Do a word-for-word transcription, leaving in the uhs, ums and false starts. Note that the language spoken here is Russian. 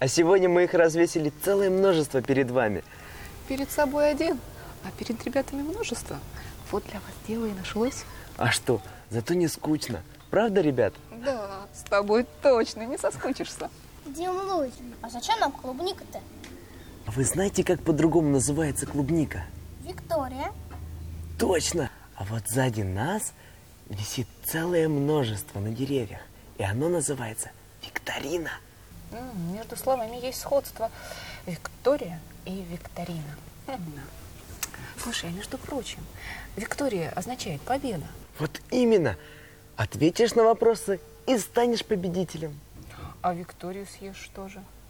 А сегодня мы их развесили целое множество перед вами. Перед собой один, а перед ребятами множество. Вот для вас дело и нашлось. А что, зато не скучно. Правда, ребят? Да, с тобой точно не соскучишься. Дим Луч, а зачем нам клубника-то? А вы знаете, как по-другому называется клубника? Виктория. Точно! А вот сзади нас висит целое множество на деревьях. И оно называется викторина. М, между словами есть сходство. Виктория и викторина. М. Слушай, а между прочим, Виктория означает победа. Вот именно. Ответишь на вопросы и станешь победителем. А Викторию съешь тоже.